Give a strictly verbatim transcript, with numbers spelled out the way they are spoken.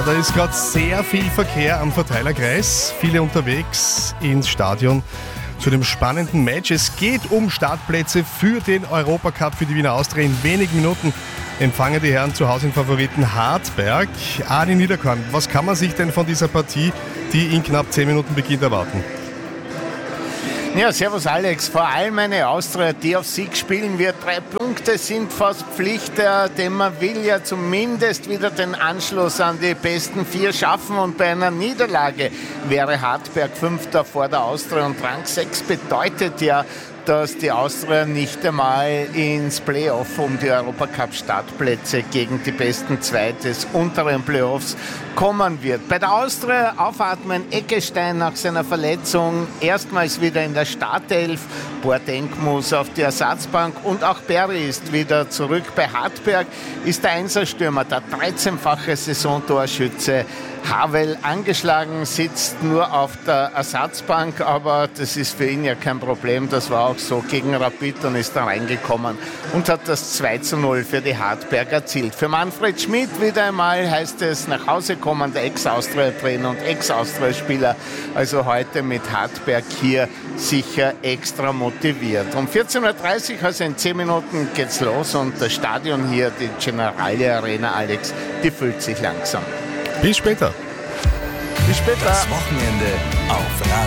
da ist gerade sehr viel Verkehr am Verteilerkreis. Viele unterwegs ins Stadion zu dem spannenden Match. Es geht um Startplätze für den Europacup für die Wiener Austria. In wenigen Minuten empfangen die Herren zu Hause den Favoriten Hartberg. Adi Niederkorn, was kann man sich denn von dieser Partie, die in knapp zehn Minuten beginnt, erwarten? Ja, servus Alex. Vor allem eine Austria, die auf Sieg spielen wird. Drei Punkte sind fast Pflicht, denn man will ja zumindest wieder den Anschluss an die besten vier schaffen. Und bei einer Niederlage wäre Hartberg Fünfter vor der Austria. Und Rang sechs bedeutet ja, dass die Austria nicht einmal ins Playoff um die Europacup-Startplätze gegen die besten zwei des unteren Playoffs kommen wird. Bei der Austria aufatmen, Eggestein nach seiner Verletzung erstmals wieder in der Startelf. Boateng muss auf die Ersatzbank und auch Berry ist wieder zurück. Bei Hartberg ist der Einserstürmer, der dreizehnfache Saisontorschütze Havel angeschlagen, sitzt nur auf der Ersatzbank, aber das ist für ihn ja kein Problem. Das war auch so gegen Rapid und ist da reingekommen und hat das zwei zu null für die Hartberg erzielt. Für Manfred Schmidt wieder einmal heißt es nach Hause kommen, der Ex-Austria-Trainer und Ex-Austria-Spieler, also heute mit Hartberg hier sicher extra motiviert. Um vierzehn Uhr dreißig, also in zehn Minuten geht's los und das Stadion hier, die Generali Arena, Alex, die füllt sich langsam. Bis später. Bis später. Das Wochenende auf Radio.